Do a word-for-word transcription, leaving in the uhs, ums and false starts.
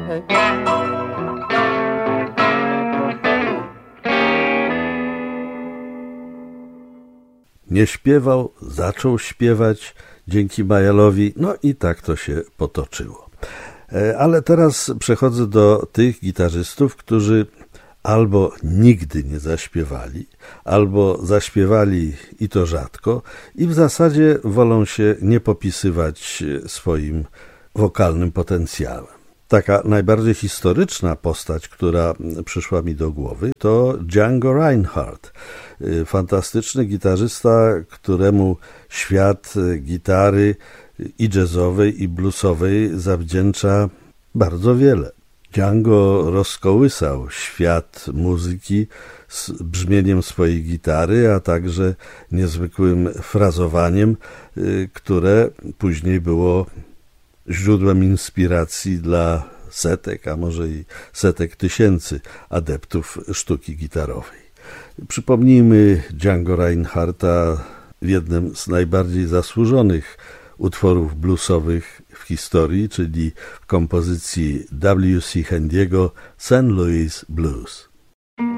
Nie śpiewał, zaczął śpiewać dzięki Mayallowi, no i tak to się potoczyło. Ale teraz przechodzę do tych gitarzystów, którzy albo nigdy nie zaśpiewali, albo zaśpiewali i to rzadko i w zasadzie wolą się nie popisywać swoim wokalnym potencjałem. Taka najbardziej historyczna postać, która przyszła mi do głowy, to Django Reinhardt, fantastyczny gitarzysta, któremu świat gitary i jazzowej, i bluesowej zawdzięcza bardzo wiele. Django rozkołysał świat muzyki z brzmieniem swojej gitary, a także niezwykłym frazowaniem, które później było źródłem inspiracji dla setek, a może i setek tysięcy adeptów sztuki gitarowej. Przypomnijmy Django Reinhardta w jednym z najbardziej zasłużonych utworów bluesowych w historii, czyli w kompozycji W C Handiego Saint Louis Blues.